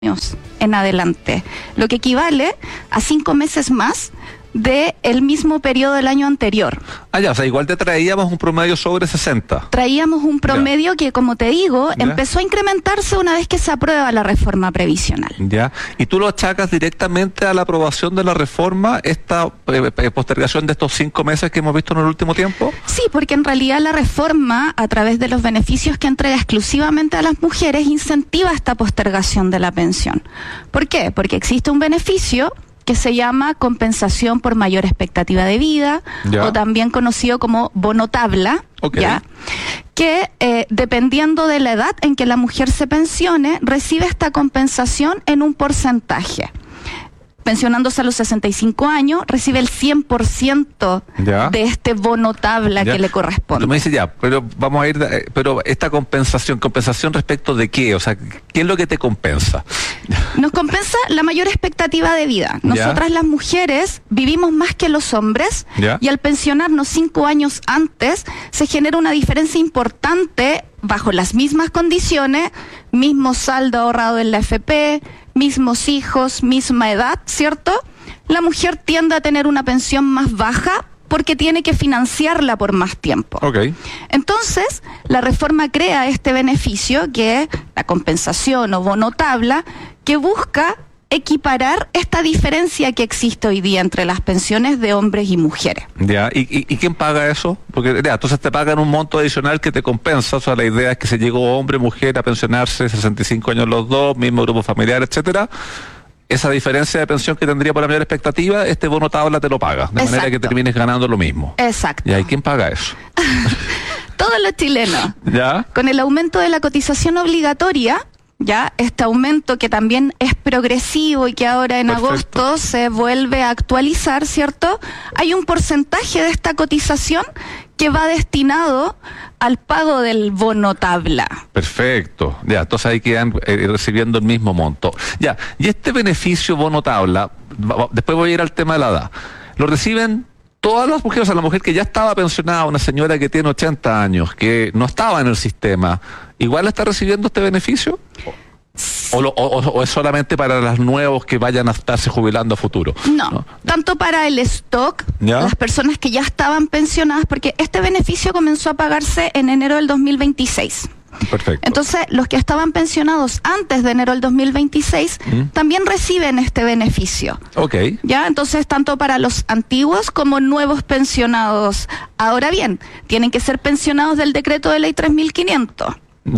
años en adelante, lo que equivale a 5 meses más de el mismo periodo del año anterior. O sea, igual te traíamos un promedio sobre 60. Traíamos un promedio que, como te digo, empezó a incrementarse una vez que se aprueba la reforma previsional. Ya. ¿Y tú lo achacas directamente a la aprobación de la reforma, esta postergación de estos 5 meses que hemos visto en el último tiempo? Sí, porque en realidad la reforma, a través de los beneficios que entrega exclusivamente a las mujeres, incentiva esta postergación de la pensión. ¿Por qué? Porque existe un beneficio que se llama compensación por mayor expectativa de vida, o también conocido como bono tabla, que dependiendo de la edad en que la mujer se pensione, recibe esta compensación en un porcentaje. Pensionándose a los 65 años, recibe el 100% de este bono tabla que le corresponde. Tú me dices pero vamos a ir, pero esta compensación respecto de qué, o sea, ¿qué es lo que te compensa? Nos compensa la mayor expectativa de vida. Nosotras las mujeres vivimos más que los hombres, y al pensionarnos 5 años antes, se genera una diferencia importante bajo las mismas condiciones, mismo saldo ahorrado en la AFP, mismos hijos, misma edad, ¿cierto? La mujer tiende a tener una pensión más baja porque tiene que financiarla por más tiempo. Entonces, la reforma crea este beneficio, que es la compensación o bono tabla, que busca equiparar esta diferencia que existe hoy día entre las pensiones de hombres y mujeres. ¿Y quién paga eso? Porque entonces te pagan un monto adicional que te compensa. O sea, la idea es que se llegó hombre, mujer a pensionarse, 65 años los dos, mismo grupo familiar, etcétera. Esa diferencia de pensión que tendría por la mayor expectativa, este bono tabla te lo paga, de manera que termines ganando lo mismo. Exacto. ¿Y quién paga eso? Todos los chilenos. Con el aumento de la cotización obligatoria, este aumento que también es progresivo y que ahora en agosto se vuelve a actualizar, ¿cierto? Hay un porcentaje de esta cotización que va destinado al pago del bono tabla. Perfecto. Entonces ahí quedan recibiendo el mismo monto. Y este beneficio bono tabla, después voy a ir al tema de la edad, ¿lo reciben todas las mujeres? O sea, la mujer que ya estaba pensionada, una señora que tiene 80 años, que no estaba en el sistema, ¿igual está recibiendo este beneficio? ¿O es solamente para los nuevos que vayan a estarse jubilando a futuro? No, tanto para el stock, las personas que ya estaban pensionadas, porque este beneficio comenzó a pagarse en enero del 2026. Perfecto. Entonces, los que estaban pensionados antes de enero del 2026 también reciben este beneficio. Entonces, tanto para los antiguos como nuevos pensionados. Ahora bien, tienen que ser pensionados del decreto de ley 3500.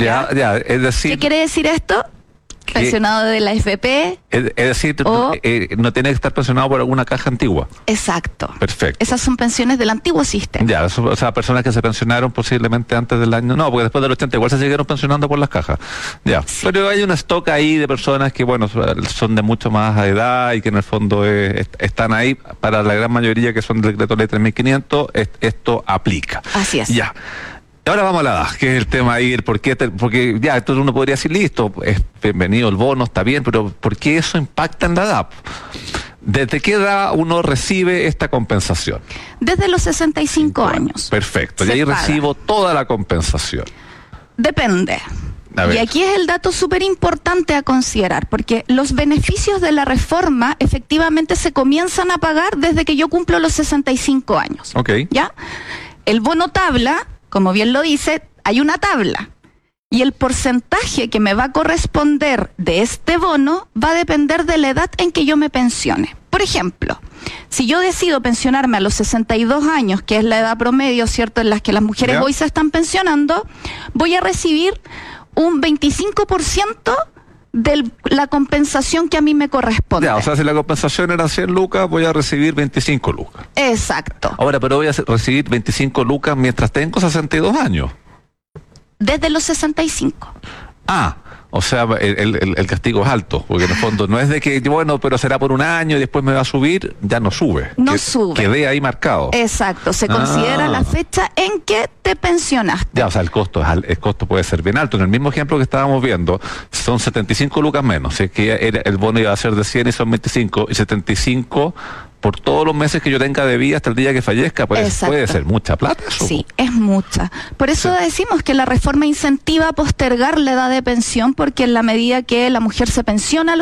Es decir, ¿qué quiere decir esto? Pensionado de la AFP. Es decir, no tiene que estar pensionado por alguna caja antigua. Exacto. Perfecto. Esas son pensiones del antiguo sistema. O sea, personas que se pensionaron posiblemente antes del año. No, porque después del 80 igual se siguieron pensionando por las cajas. Sí. Pero hay un stock ahí de personas que, son de mucho más edad y que en el fondo están ahí. Para la gran mayoría que son del decreto ley 3500, esto aplica. Así es. Ahora vamos a la edad, que es el tema ahí, porque entonces uno podría decir, listo, es bienvenido el bono, está bien, pero ¿por qué eso impacta en la edad? ¿Desde qué edad uno recibe esta compensación? Desde los 65 años. Perfecto, y ahí recibo toda la compensación. Depende. Y aquí es el dato súper importante a considerar, porque los beneficios de la reforma efectivamente se comienzan a pagar desde que yo cumplo los 65 años. El bono tabla, como bien lo dice, hay una tabla. Y el porcentaje que me va a corresponder de este bono va a depender de la edad en que yo me pensione. Por ejemplo, si yo decido pensionarme a los 62 años, que es la edad promedio, ¿cierto?, en las que las mujeres hoy se están pensionando, voy a recibir un 25% de la compensación que a mí me corresponde. O sea, si la compensación era 100 lucas, voy a recibir 25 lucas. Exacto. Ahora, pero voy a recibir 25 lucas mientras tengo 62 años. Desde los 65. O sea, el castigo es alto, porque en el fondo no es de que, pero será por un año y después me va a subir, ya no sube. Sube. Quedé ahí marcado. Exacto, se considera la fecha en que te pensionaste. O sea, el costo puede ser bien alto. En el mismo ejemplo que estábamos viendo, son 75 lucas menos. Si es que el bono iba a ser de 100 y son 25, y 75 por todos los meses que yo tenga de vida hasta el día que fallezca, pues puede ser mucha plata eso. Sí, es mucha. Por eso decimos que la reforma incentiva a postergar la edad de pensión, porque en la medida que la mujer se pensiona a los